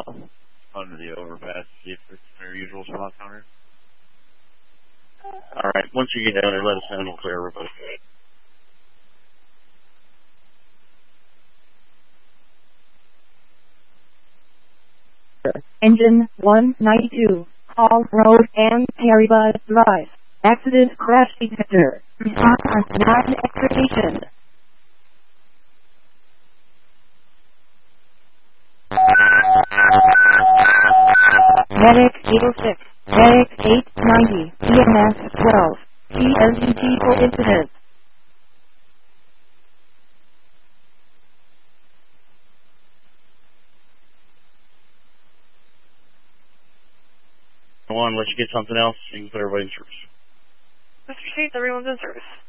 under the overpass to see if it's their usual spot counter. Alright, once you get down there, let us know and we'll clear everybody. Engine 192, Hall Road and Haribus Drive. Accident crash detector. Response on non-extradition. Medic 806, Medic 890, EMS 12, TNT for incident. Go on, let you get something else, so you can put everybody in service. Mr. Chief, everyone's in service.